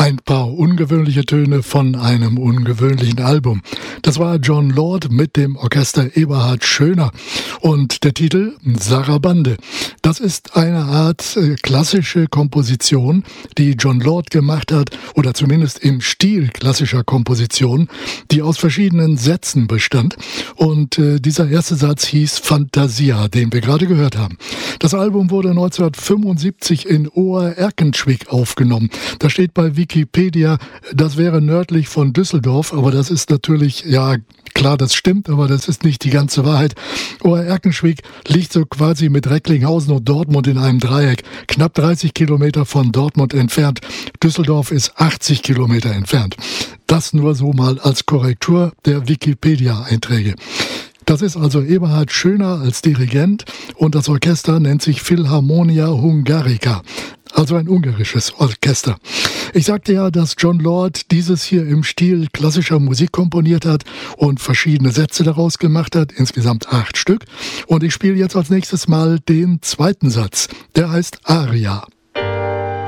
Ein paar ungewöhnliche Töne von einem ungewöhnlichen Album. Das war Jon Lord mit dem Orchester Eberhard Schöner. Und der Titel Sarabande. Das ist eine Art klassische Komposition, die Jon Lord gemacht hat, oder zumindest im Stil klassischer Komposition, die aus verschiedenen Sätzen bestand. Und dieser erste Satz hieß Fantasia, den wir gerade gehört haben. Das Album wurde 1975 in Oer-Erkenschwick aufgenommen. Da steht bei Wikipedia, das wäre nördlich von Düsseldorf, aber das ist natürlich, ja klar, das stimmt, aber das ist nicht die ganze Wahrheit. Oer-Erkenschwick liegt so quasi mit Recklinghausen und Dortmund in einem Dreieck, knapp 30 Kilometer von Dortmund entfernt. Düsseldorf ist 80 Kilometer entfernt. Das nur so mal als Korrektur der Wikipedia-Einträge. Das ist also Eberhard Schöner als Dirigent und das Orchester nennt sich Philharmonia Hungarica, also ein ungarisches Orchester. Ich sagte ja, dass Jon Lord dieses hier im Stil klassischer Musik komponiert hat und verschiedene Sätze daraus gemacht hat, insgesamt 8 Stück. Und ich spiele jetzt als nächstes mal den zweiten Satz, der heißt Aria.